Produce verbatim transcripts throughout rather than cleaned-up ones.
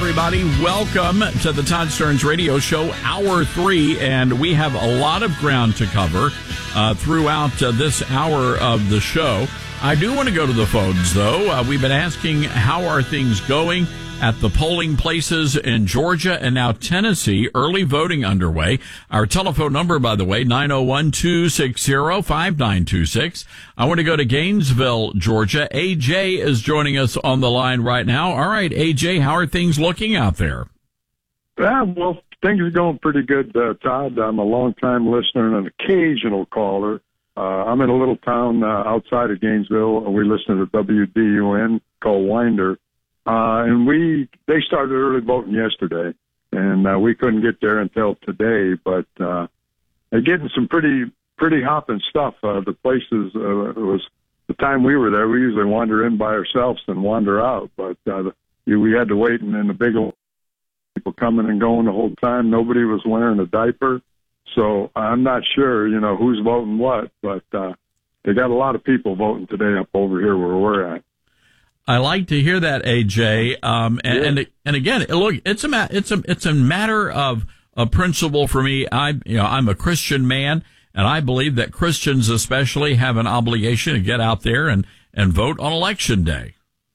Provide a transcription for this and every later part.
everybody. Welcome to the Todd Stearns Radio Show, Hour three, and we have a lot of ground to cover uh, throughout uh, this hour of the show. I do want to go to the phones, though. Uh, we've been asking how are things going at the polling places in Georgia and now Tennessee. Early voting underway. Our telephone number, by the way, nine oh one, two six zero, five nine two six. I want to go to Gainesville, Georgia. A J is joining us on the line right now. All right, A J, how are things looking out there? Yeah, well, things are going pretty good, uh, Todd. I'm a long-time listener and an occasional caller. Uh, I'm in a little town uh, outside of Gainesville, and we listen to W D U N called Winder. Uh, and we, they started early voting yesterday, and uh, we couldn't get there until today, but, uh, they're getting some pretty, pretty hopping stuff. Uh, the places, uh, it was the time we were there, we usually wander in by ourselves and wander out, but, uh, the, we had to wait, and then the big old people coming and going the whole time. Nobody was wearing a diaper. So I'm not sure, you know, who's voting what, but, uh, they got a lot of people voting today up over here where we're at. I like to hear that, A J. Um, and, yeah. and and again, look, it's a ma- it's a it's a matter of a principle for me. I you know I'm a Christian man, and I believe that Christians especially have an obligation to get out there and, and vote on Election Day.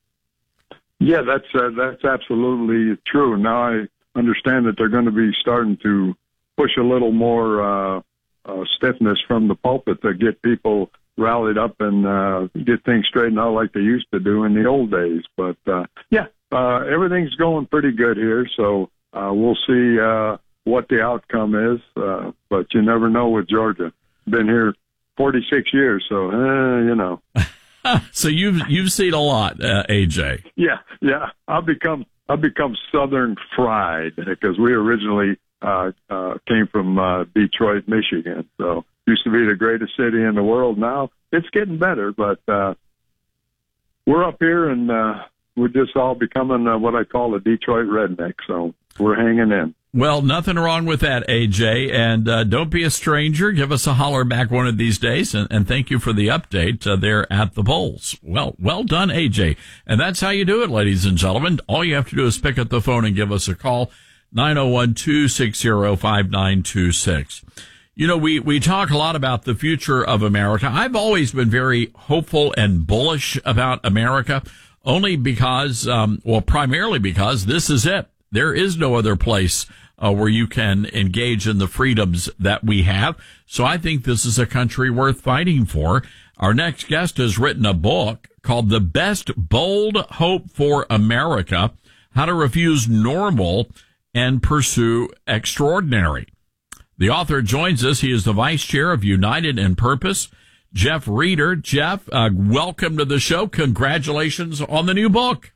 Yeah, that's uh, that's absolutely true. Now I understand that they're going to be starting to push a little more uh, uh, stiffness from the pulpit to get people rallied up and uh, get things straightened out like they used to do in the old days. But, uh, yeah, uh, everything's going pretty good here, so uh, we'll see uh, what the outcome is. Uh, but you never know with Georgia. Been here forty-six years, so, eh, you know. So you've you've seen a lot, uh, A J. Yeah, yeah. I've become, I've become Southern fried because we originally uh, uh, came from uh, Detroit, Michigan, so used to be the greatest city in the world. Now it's getting better, but uh, we're up here and uh, we're just all becoming uh, what I call a Detroit redneck. So we're hanging in. Well, nothing wrong with that, A J. And uh, don't be a stranger. Give us a holler back one of these days. And, and thank you for the update uh, there at the polls. Well, well done, A J. And that's how you do it, ladies and gentlemen. All you have to do is pick up the phone and give us a call, nine oh one, two six zero, five nine two six. You know, we, we talk a lot about the future of America. I've always been very hopeful and bullish about America, only because, um, well, primarily because this is it. There is no other place uh, where you can engage in the freedoms that we have. So I think this is a country worth fighting for. Our next guest has written a book called The Best Bold Hope for America, How to Refuse Normal and Pursue Extraordinary. The author joins us. He is the vice chair of United in Purpose, Jeff Reeder. Jeff, uh, welcome to the show. Congratulations on the new book.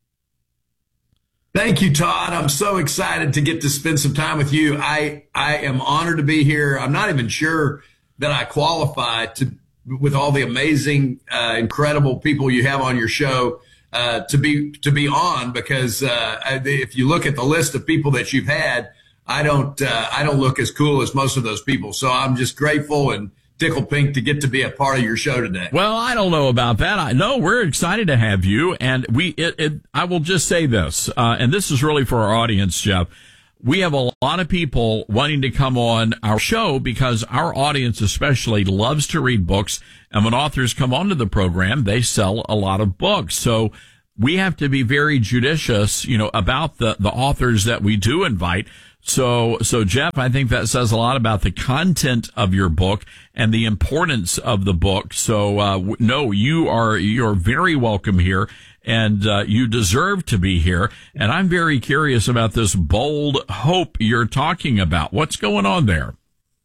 Thank you, Todd. I'm so excited to get to spend some time with you. I, I am honored to be here. I'm not even sure that I qualify to, with all the amazing, uh, incredible people you have on your show, uh, to be, to be on because, uh, if you look at the list of people that you've had, I don't, uh, I don't look as cool as most of those people. So I'm just grateful and tickled pink to get to be a part of your show today. Well, I don't know about that. I know we're excited to have you. And we, it, it I will just say this, uh, and this is really for our audience, Jeff. We have a lot of people wanting to come on our show because our audience especially loves to read books. And when authors come onto the program, they sell a lot of books. So we have to be very judicious, you know, about the, the authors that we do invite. So, so Jeff, I think that says a lot about the content of your book and the importance of the book. So, uh, no, you are, you're very welcome here and, uh, you deserve to be here. And I'm very curious about this bold hope you're talking about. What's going on there?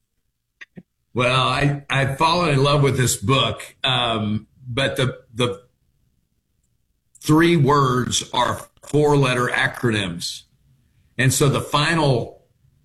Well, I, I've fallen in love with this book. Um, but the, the three words are four letter acronyms. And so the final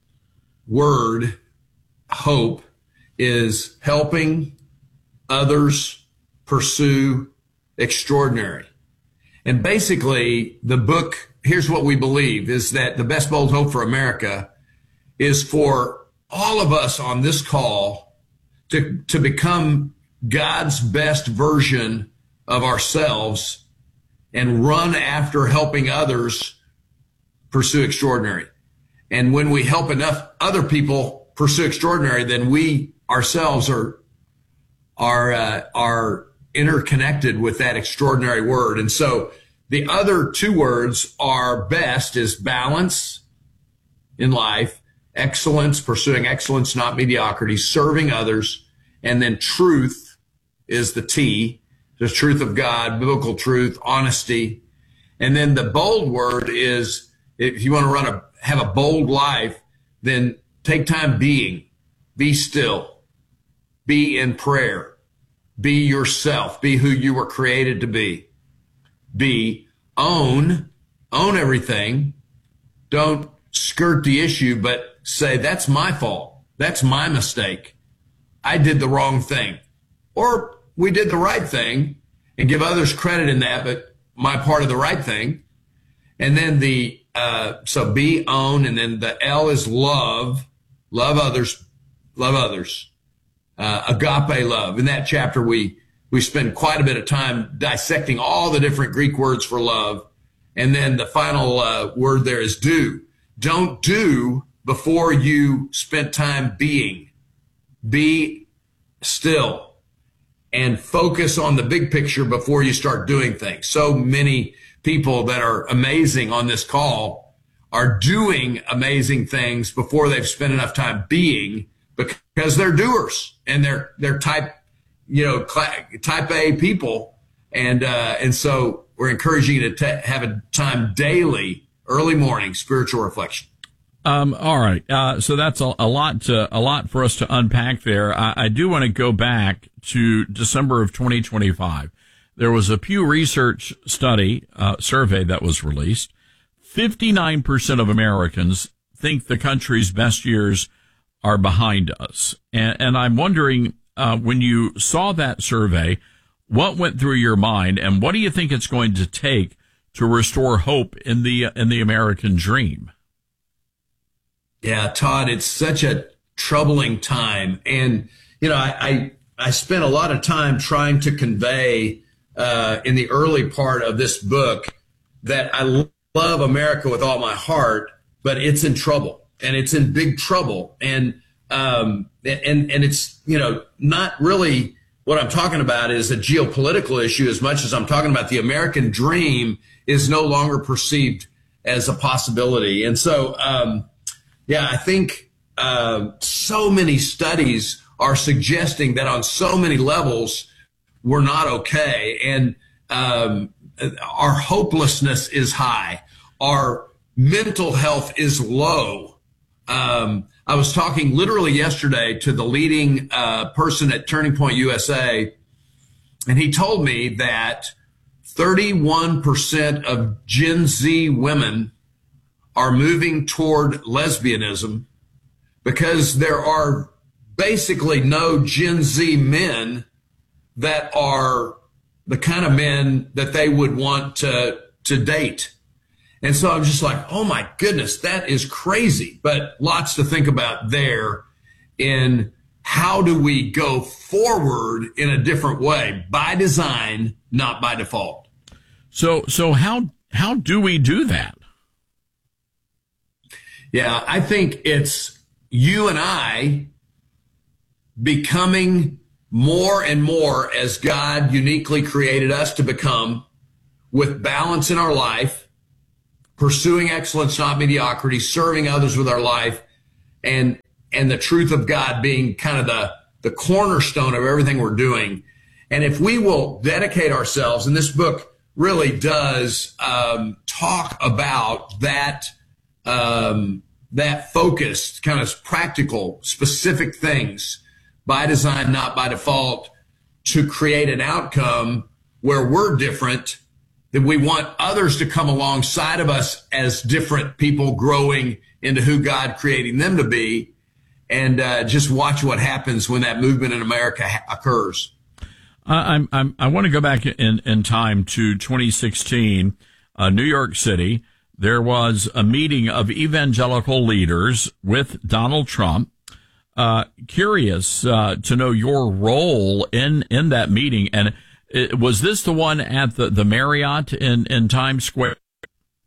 word, hope, is helping others pursue extraordinary. And basically, the book, here's what we believe, is that the best bold hope for America is for all of us on this call to, to become God's best version of ourselves and run after helping others pursue extraordinary. And when we help enough other people pursue extraordinary, then we ourselves are are uh, are interconnected with that extraordinary word. And so the other two words are best is balance in life, excellence, pursuing excellence, not mediocrity, serving others, and then truth is the T, the truth of God, biblical truth, honesty. And then the bold word is, if you want to run a, have a bold life, then take time being, be still, be in prayer, be yourself, be who you were created to be, be, own, own everything. Don't skirt the issue, but say, that's my fault. That's my mistake. I did the wrong thing. Or we did the right thing, and give others credit in that, but my part of the right thing. And then the, uh, so be, own, and then the L is love, love others, love others, uh, agape love. In that chapter, we, we spend quite a bit of time dissecting all the different Greek words for love. And then the final uh, word there is do. Don't do before you spent time being. Be still and focus on the big picture before you start doing things. So many people that are amazing on this call are doing amazing things before they've spent enough time being, because they're doers and they're they're type you know type A people, and uh, and so we're encouraging you to t- have a time daily, early morning spiritual reflection. Um, all right. Uh, so that's a, a lot to, a lot for us to unpack there. I, I do want to go back to December of twenty twenty-five. There was a Pew Research study, uh, survey that was released. fifty-nine percent of Americans think the country's best years are behind us. And, and I'm wondering, uh, when you saw that survey, what went through your mind, and what do you think it's going to take to restore hope in the, in the American dream? Yeah, Todd, it's such a troubling time. And, you know, I, I, I spent a lot of time trying to convey uh, in the early part of this book that I love America with all my heart, but it's in trouble, and it's in big trouble. And, um, and, and it's, you know, not really what I'm talking about is a geopolitical issue as much as I'm talking about the American dream is no longer perceived as a possibility. And so, um, yeah, I think uh, so many studies are suggesting that on so many levels we're not okay, and um, our hopelessness is high. Our mental health is low. Um, I was talking literally yesterday to the leading uh, person at Turning Point U S A, and he told me that thirty-one percent of Gen Z women are moving toward lesbianism because there are basically no Gen Z men that are the kind of men that they would want to, to date. And so I'm just like, oh my goodness, that is crazy. But lots to think about there in how do we go forward in a different way, by design, not by default. So, so how, how do we do that? Yeah, I think it's you and I becoming more and more as God uniquely created us to become, with balance in our life, pursuing excellence, not mediocrity, serving others with our life, and and the truth of God being kind of the, the cornerstone of everything we're doing. And if we will dedicate ourselves, and this book really does um, talk about that um, that focused, kind of practical, specific things, by design, not by default, to create an outcome where we're different, that we want others to come alongside of us as different people growing into who God creating them to be, and uh, just watch what happens when that movement in America ha- occurs. I'm, I'm, I want to go back in, in time to twenty sixteen, uh, New York City. There was a meeting of evangelical leaders with Donald Trump. Uh, curious, uh, to know your role in, in that meeting. And it, was this the one at the, the Marriott in, in Times Square?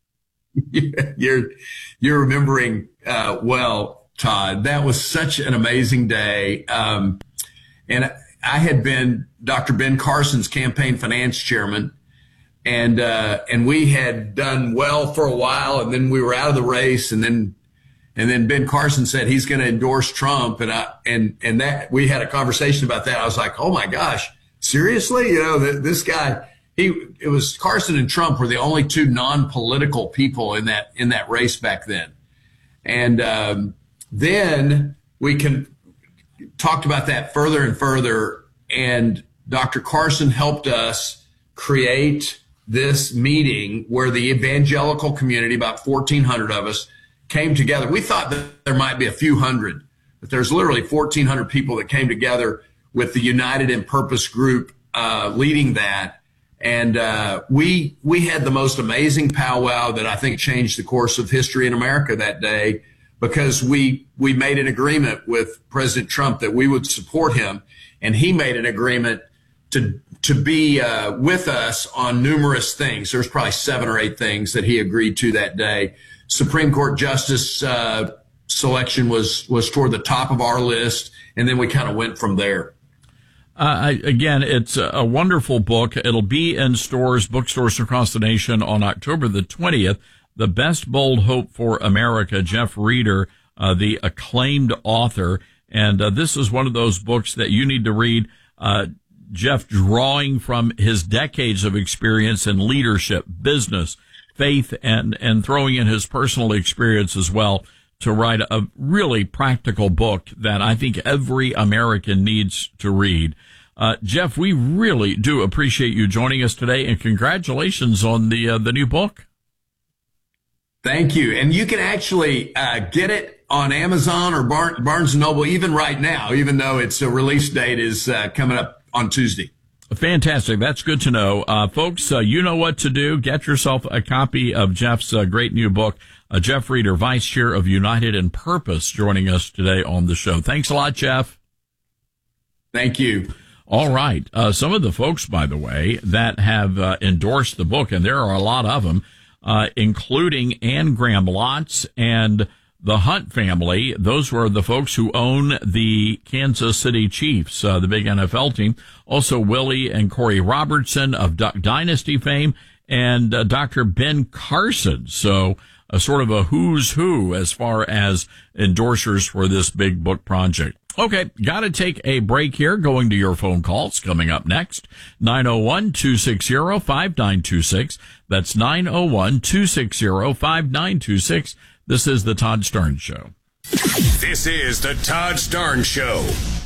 You're you're remembering uh, well, Todd. That was such an amazing day, um, and I had been Doctor Ben Carson's campaign finance chairman, and uh, and we had done well for a while, and then we were out of the race, and then and then Ben Carson said he's going to endorse Trump, and I and and that we had a conversation about that. I was like, oh my gosh, seriously, you know, th- this guy. He, it was Carson and Trump were the only two non-political people in that in that race back then, and um, then we can talked about that further and further. And Doctor Carson helped us create this meeting where the evangelical community, about fourteen hundred of us, came together. We thought that there might be a few hundred, but there's literally fourteen hundred people that came together with the United in Purpose group uh, leading that. And uh, we we had the most amazing powwow that I think changed the course of history in America that day, because we we made an agreement with President Trump that we would support him, and he made an agreement to to be uh, with us on numerous things. There's probably seven or eight things that he agreed to that day. Supreme Court justice uh, selection was was toward the top of our list, and then we kind of went from there. Uh, I, again, it's a, a wonderful book. It'll be in stores, bookstores across the nation on October the twentieth. The Best Bold Hope for America, Jeff Reeder, uh, the acclaimed author. And uh, this is one of those books that you need to read. Uh, Jeff drawing from his decades of experience in leadership, business, faith, and, and throwing in his personal experience as well to write a really practical book that I think every American needs to read. Uh, Jeff, we really do appreciate you joining us today, and congratulations on the uh, the new book. Thank you. And you can actually uh, get it on Amazon or Bar- Barnes and Noble even right now, even though its uh, release date is uh, coming up on Tuesday. Fantastic. That's good to know. Uh, folks, uh, you know what to do. Get yourself a copy of Jeff's uh, great new book. Uh, Jeff Reeder, Vice Chair of United in Purpose, joining us today on the show. Thanks a lot, Jeff. Thank you. All right. Uh, some of the folks, by the way, that have uh, endorsed the book, and there are a lot of them, uh, including Ann Graham Lotz and the Hunt family. Those were the folks who own the Kansas City Chiefs, uh, the big N F L team. Also, Willie and Corey Robertson of Duck Dynasty fame, and uh, Doctor Ben Carson. So, a sort of a who's who as far as endorsers for this big book project. Okay, got to take a break here. Going to your phone calls coming up next. nine oh one, two six zero, five nine two six. That's nine oh one, two six zero, five nine two six. This is the Todd Starnes Show. This is the Todd Starnes Show.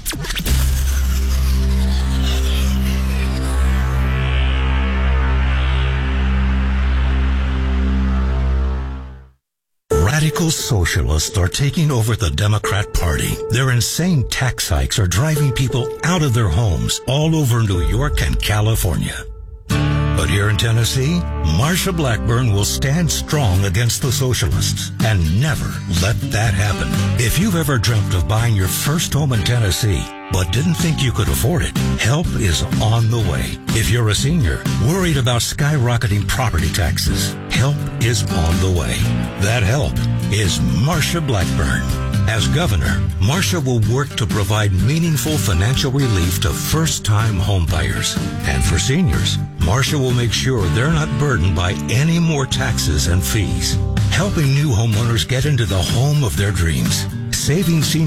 Radical socialists are taking over the Democrat Party. Their insane tax hikes are driving people out of their homes all over New York and California. But here in Tennessee, Marsha Blackburn will stand strong against the socialists and never let that happen. If you've ever dreamt of buying your first home in Tennessee, but didn't think you could afford it, help is on the way. If you're a senior, worried about skyrocketing property taxes, help is on the way. That help is Marsha Blackburn. As governor, Marsha will work to provide meaningful financial relief to first-time homebuyers. And for seniors, Marsha will make sure they're not burdened by any more taxes and fees, helping new homeowners get into the home of their dreams, saving seniors